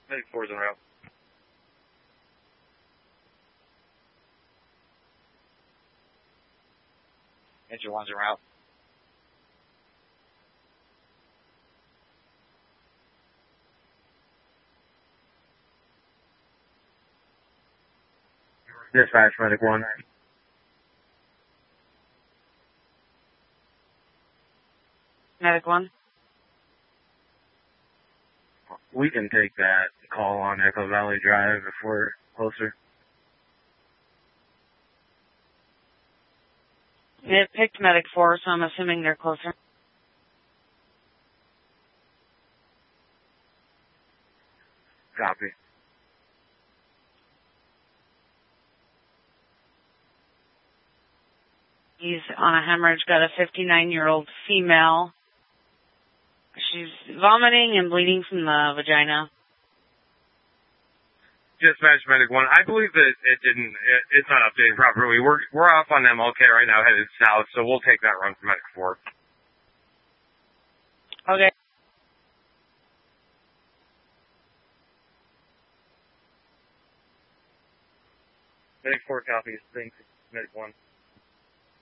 Medic 4's en route. Engine 1's en route. Dispatch, Medic 1. Medic 1. We can take that call on Echo Valley Drive if we're closer. It picked Medic 4, so I'm assuming they're closer. Copy. He's on a hemorrhage, got a 59-year-old female. She's vomiting and bleeding from the vagina. Dispatch Medic 1. I believe that it's not updating properly. We're off on MLK right now, headed south, so we'll take that run for Medic 4. Okay. Medic 4 copies. Thanks, Medic 1.